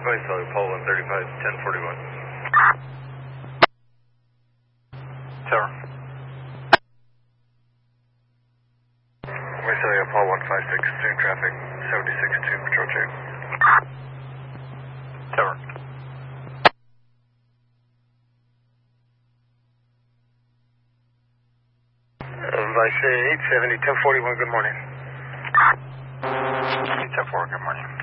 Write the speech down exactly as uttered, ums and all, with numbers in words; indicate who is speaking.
Speaker 1: Visalia, Paul one thirty-five, ten forty-one. Tower. Visalia, Paul one five six, stream traffic, seventy-six two, control check. Tower. Visalia eight seventy, ten forty-one, good morning. ten forty-one, good morning.